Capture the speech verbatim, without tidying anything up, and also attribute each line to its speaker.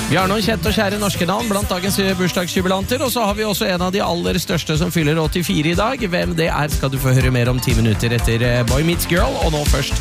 Speaker 1: Vi har noen kjente og kjære norske navn blant dagens bursdagsjubilanter, og så har vi også en av de aller største som fyller åttifire i dag. Hvem det er skal du få høre mer om ti minutter etter Boy Meets Girl, og nå først